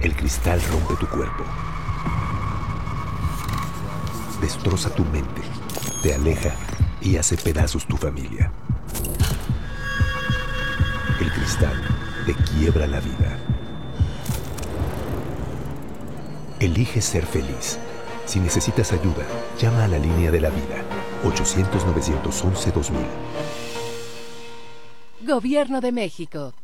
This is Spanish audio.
El cristal rompe tu cuerpo. Destroza tu mente, te aleja y hace pedazos tu familia. El cristal te quiebra la vida. Elige ser feliz. Si necesitas ayuda, llama a la línea de la vida, 800-911-2000. Gobierno de México.